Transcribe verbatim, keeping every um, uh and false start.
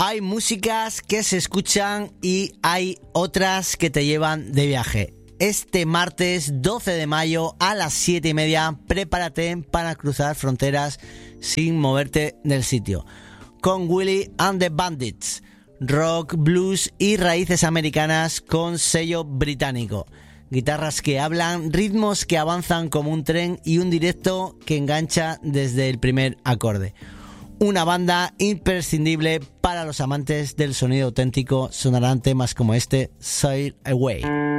Hay músicas que se escuchan y hay otras que te llevan de viaje. Este martes doce de mayo a las siete y media, prepárate para cruzar fronteras sin moverte del sitio. Con Willie and the Bandits, rock, blues y raíces americanas con sello británico. Guitarras que hablan, ritmos que avanzan como un tren y un directo que engancha desde el primer acorde. Una banda imprescindible para los amantes del sonido auténtico. Sonarán temas como este, Sail Away.